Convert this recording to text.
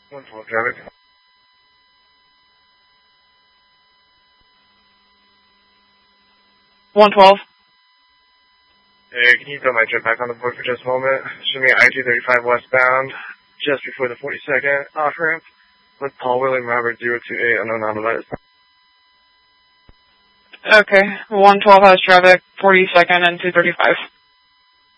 112 traffic. 112. Hey, can you throw my jet back on the board for just a moment? Show me I-235 westbound, just before the 42nd off-ramp, with Paul William Robert 028 unknown on the light. Okay, 112 has traffic, 42nd and 235.